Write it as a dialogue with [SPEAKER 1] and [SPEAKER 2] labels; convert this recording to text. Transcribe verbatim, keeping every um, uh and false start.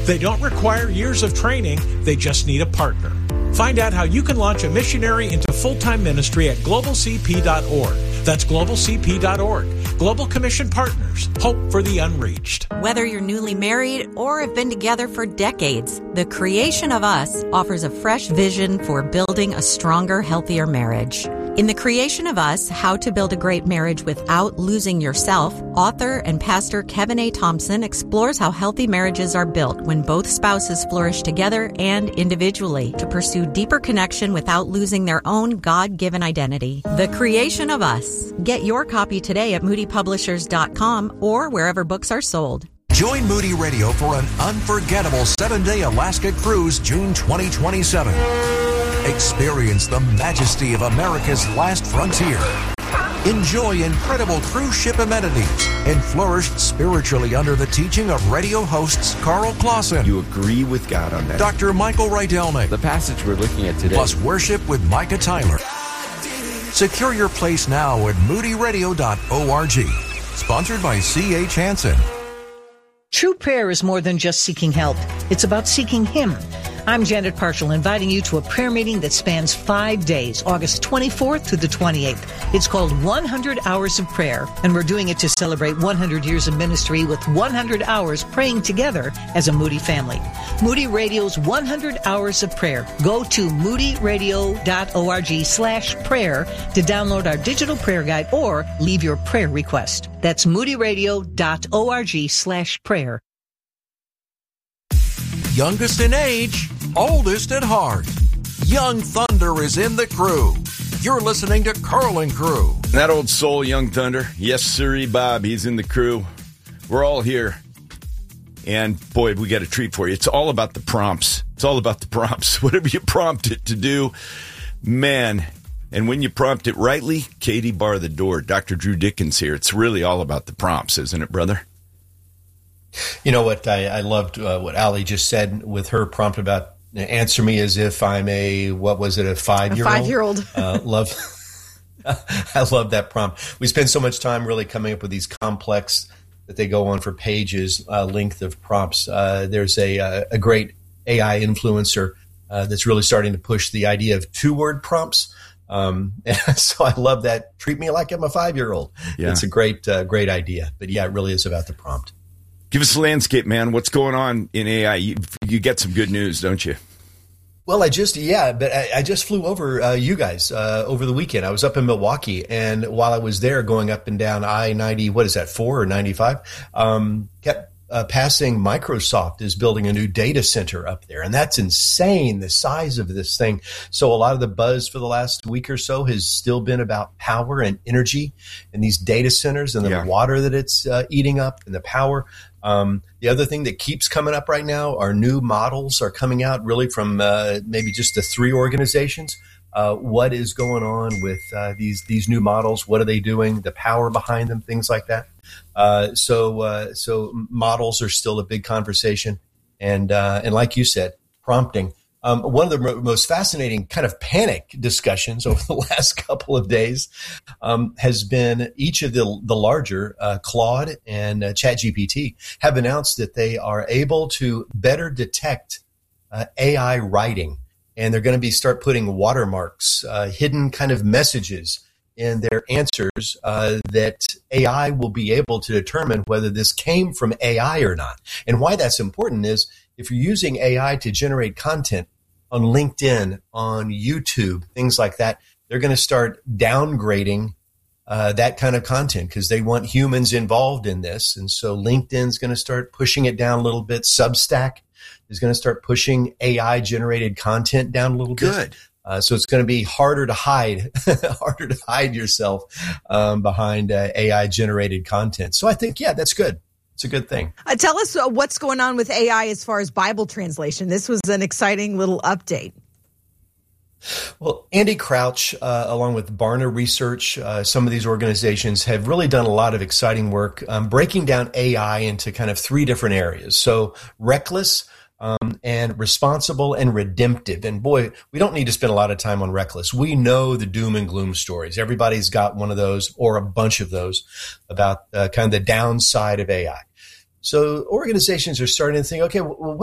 [SPEAKER 1] They don't require years of training, they just need a partner. Find out how you can launch a missionary into full-time ministry at global c p dot org. That's global c p dot org. Global Commission Partners. Hope for the unreached.
[SPEAKER 2] Whether you're newly married or have been together for decades, The Creation of Us offers a fresh vision for building a stronger, healthier marriage. In The Creation of Us, How to Build a Great Marriage Without Losing Yourself, author and pastor Kevin A. Thompson explores how healthy marriages are built when both spouses flourish together and individually to pursue deeper connection without losing their own God-given identity. The Creation of Us. Get your copy today at moody publishers dot com or wherever books are sold.
[SPEAKER 3] Join Moody Radio for an unforgettable seven-day Alaska cruise June twenty twenty-seven. Experience the majesty of America's last frontier. Enjoy incredible cruise ship amenities and flourish spiritually under the teaching of radio hosts Carl Clausen.
[SPEAKER 4] You agree with God on that.
[SPEAKER 3] Doctor Michael Rydelnik.
[SPEAKER 4] The passage we're looking at today.
[SPEAKER 3] Plus worship with Micah Tyler. Secure your place now at moody radio dot org. Sponsored by C H Hansen.
[SPEAKER 5] True prayer is more than just seeking help. It's about seeking Him. I'm Janet Parshall, inviting you to a prayer meeting that spans five days, August twenty-fourth to the twenty-eighth. It's called one hundred Hours of Prayer, and we're doing it to celebrate one hundred years of ministry with one hundred hours praying together as a Moody family. Moody Radio's one hundred Hours of Prayer. Go to moody radio dot org slash prayer to download our digital prayer guide or leave your prayer request. That's moody radio dot org slash prayer.
[SPEAKER 3] Youngest in age, oldest at heart. Young Thunder is in the crew. You're listening to Carl and Crew.
[SPEAKER 4] That old soul, Young Thunder. Yes, sirree, Bob. He's in the crew. We're all here. And, boy, we got a treat for you. It's all about the prompts. It's all about the prompts. Whatever you prompt it to do, man. And when you prompt it rightly, Katie bar the door. Doctor Drew Dickens here. It's really all about the prompts, isn't it, brother?
[SPEAKER 6] You know what? I, I loved uh, what Allie just said with her prompt about answer me as if I'm a, what was it, a five-year-old?
[SPEAKER 7] A five-year-old.
[SPEAKER 6] uh, love, I love that prompt. We spend so much time really coming up with these complex that they go on for pages uh, length of prompts. Uh, there's a, a, a great A I influencer uh, that's really starting to push the idea of two-word prompts. Um, and so I love that. Treat me like I'm a five-year-old. Yeah. It's a great, uh, great idea. But yeah, it really is about the prompt.
[SPEAKER 4] Give us a landscape, man. What's going on in A I? You, you get some good news, don't you?
[SPEAKER 6] Well, I just, yeah, but I, I just flew over uh, you guys uh, over the weekend. I was up in Milwaukee, and while I was there going up and down I ninety, what is that, four or ninety-five, um, kept uh, passing Microsoft is building a new data center up there. And that's insane, the size of this thing. So a lot of the buzz for the last week or so has still been about power and energy and these data centers and the yeah. water that it's uh, eating up and the power. Um, the other thing that keeps coming up right now are new models are coming out really from uh, maybe just the three organizations. Uh, what is going on with uh, these these new models? What are they doing? The power behind them, things like that. Uh, so uh, so models are still a big conversation, and uh, and like you said, prompting. Um, one of the mo- most fascinating kind of panic discussions over the last couple of days um, has been each of the the larger uh, Claude and uh, ChatGPT have announced that they are able to better detect uh, A I writing, and they're going to be start putting watermarks, uh, hidden kind of messages in their answers uh, that A I will be able to determine whether this came from A I or not. And why that's important is if you're using A I to generate content on LinkedIn, on YouTube, things like that, they're going to start downgrading uh, that kind of content because they want humans involved in this. And so LinkedIn's going to start pushing it down a little bit. Substack is going to start pushing A I-generated content down a little bit.
[SPEAKER 4] Good.
[SPEAKER 6] Uh, so it's going to be harder to hide, harder to hide yourself um, behind uh, A I-generated content. So I think, yeah, that's good. It's a good thing.
[SPEAKER 7] Uh, tell us uh, what's going on with A I as far as Bible translation. This was an exciting little update.
[SPEAKER 6] Well, Andy Crouch, uh, along with Barna Research, uh, some of these organizations have really done a lot of exciting work um, breaking down A I into kind of three different areas. So reckless, Um, and responsible and redemptive. And boy, we don't need to spend a lot of time on reckless. We know the doom and gloom stories. Everybody's got one of those or a bunch of those about uh, kind of the downside of A I. So organizations are starting to think, okay, well,